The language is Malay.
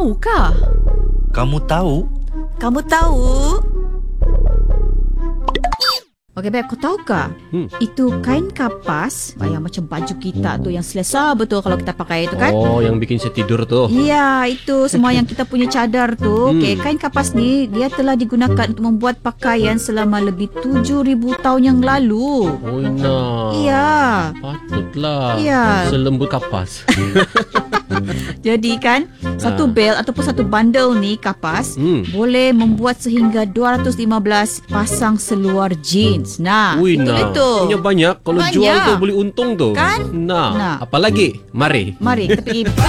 tahukah? Kamu tahu? Kamu tahu? Okey, Beb, kau tahukah? Itu kain kapas yang macam baju kita tu, yang selesa betul kalau kita pakai itu kan? Oh, yang bikin saya tidur tu. Ya, itu semua yang kita punya cadar tu. Okey, kain kapas ni dia telah digunakan untuk membuat pakaian selama lebih 7,000 tahun yang lalu. Oh, Ina. Ya. Patutlah. Ya. Selembut kapas. Jadi kan, satu bel ataupun satu bundle ni kapas boleh membuat sehingga 215 pasang seluar jeans. Nah, Ina. itu. Punya banyak. Kalau Banyak. jual tu boleh untung tu. Kan? Nah. Nah. Apa lagi? Mari. Mari kita pergi